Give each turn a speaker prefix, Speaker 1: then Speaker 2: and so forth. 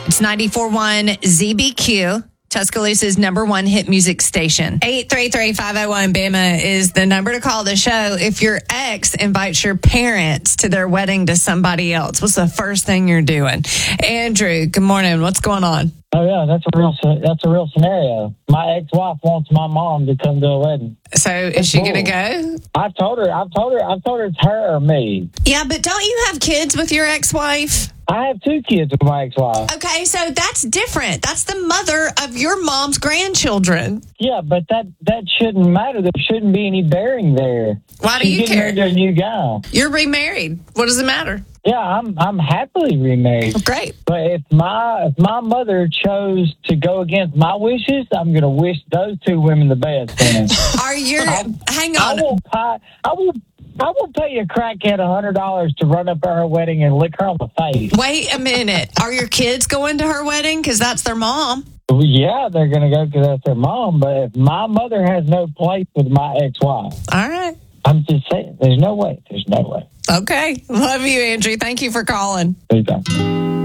Speaker 1: It's 94.1 ZBQ, Tuscaloosa's number one hit music station. 833-501-BAMA is the number to call the show if your ex invites your parents to their wedding to somebody else. What's the first thing you're doing? Andrew, good morning. What's going on?
Speaker 2: Oh yeah, that's a real scenario. My ex-wife wants my mom to come to a wedding.
Speaker 1: So is she going to go?
Speaker 2: I've told her it's her or me.
Speaker 1: Yeah, but don't you have kids with your ex-wife?
Speaker 2: I have 2 kids with my ex-wife.
Speaker 1: Okay, so that's different. That's the mother of your mom's grandchildren.
Speaker 2: Yeah, but that shouldn't matter. There shouldn't be any bearing there.
Speaker 1: Why do you care?
Speaker 2: She's getting married to a new guy.
Speaker 1: You're remarried. What does it matter?
Speaker 2: Yeah, I'm happily remarried.
Speaker 1: Great.
Speaker 2: But if my mother chose to go against my wishes, I'm going to wish those 2 women the best.
Speaker 1: Are you? Hang on.
Speaker 2: I will pay a crackhead $100 to run up at her wedding and lick her on the face.
Speaker 1: Wait a minute. Are your kids going to her wedding? Because that's their mom.
Speaker 2: Well, yeah, they're going to go because that's their mom. But if my mother has no place with my ex-wife,
Speaker 1: all right.
Speaker 2: I'm just saying, there's no way. There's no way.
Speaker 1: Okay. Love you, Andrew. Thank you for calling.
Speaker 2: Anytime.